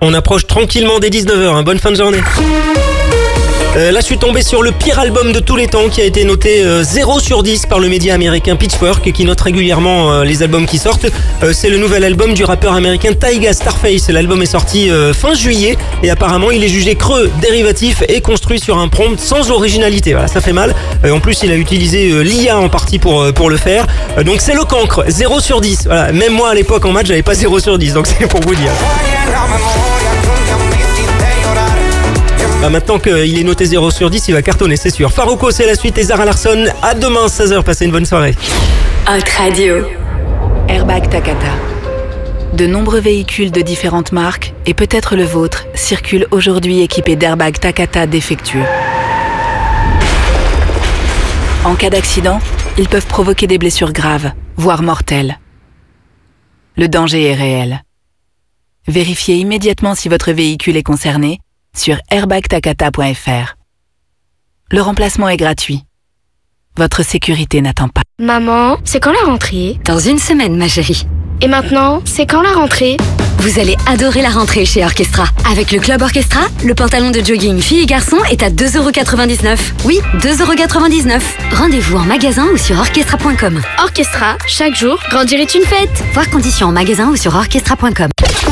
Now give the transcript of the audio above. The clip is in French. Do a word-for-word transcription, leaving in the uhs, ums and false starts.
On approche tranquillement des dix-neuf heures, hein. Bonne fin de journée. Euh, là, je suis tombé sur le pire album de tous les temps qui a été noté euh, zéro sur dix par le média américain Pitchfork, qui note régulièrement euh, les albums qui sortent. Euh, c'est le nouvel album du rappeur américain Tyga, Starface. L'album est sorti euh, fin juillet et apparemment il est jugé creux, dérivatif et construit sur un prompt sans originalité. Voilà, ça fait mal. Euh, en plus, il a utilisé euh, l'I A en partie pour, euh, pour le faire. Euh, donc c'est le cancre, zéro sur dix. Voilà. Même moi à l'époque en maths, j'avais pas zéro sur dix, donc c'est pour vous dire. Bah maintenant qu'il est noté zéro sur dix, il va cartonner, c'est sûr. Farruko, c'est la suite et Zara Larsson. À demain, seize heures. Passez une bonne soirée. Hot Radio. Airbag Takata. De nombreux véhicules de différentes marques, et peut-être le vôtre, circulent aujourd'hui équipés d'airbags Takata défectueux. En cas d'accident, ils peuvent provoquer des blessures graves, voire mortelles. Le danger est réel. Vérifiez immédiatement si votre véhicule est concerné sur airbag takata point f r. Le remplacement est gratuit. Votre sécurité n'attend pas. Maman, c'est quand la rentrée? Dans une semaine, ma chérie. Et maintenant, c'est quand la rentrée? Vous allez adorer la rentrée chez Orchestra. Avec le Club Orchestra, le pantalon de jogging filles et garçons est à deux euros quatre-vingt-dix-neuf. Oui, deux euros quatre-vingt-dix-neuf. Rendez-vous en magasin ou sur orchestra point com. Orchestra, chaque jour, grandir est une fête. Voir conditions en magasin ou sur orchestra point com.